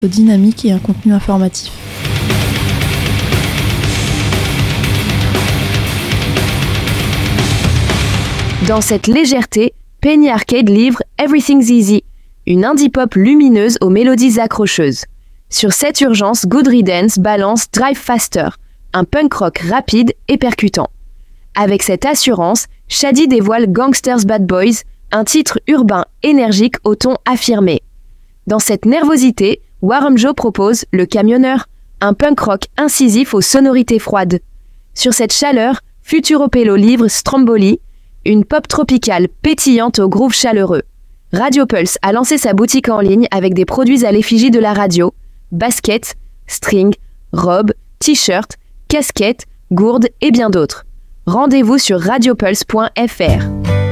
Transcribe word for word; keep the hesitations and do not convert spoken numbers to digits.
dynamique et un contenu informatif. Dans cette légèreté, Penny Arcade livre Everything's Easy, une indie pop lumineuse aux mélodies accrocheuses. Sur cette urgence, Good Riddance balance Drive Faster, un punk rock rapide et percutant. Avec cette assurance, Shady dévoile Gangsters Bad Boys, un titre urbain énergique au ton affirmé. Dans cette nervosité, Warham Joe propose Le Camionneur, un punk rock incisif aux sonorités froides. Sur cette chaleur, Futuro Pelo livre Stromboli, une pop tropicale pétillante au groove chaleureux. Radio Pulse a lancé sa boutique en ligne avec des produits à l'effigie de la radio, baskets, strings, robes, t-shirts, casquettes, gourdes et bien d'autres. Rendez-vous sur radiopulse point f r.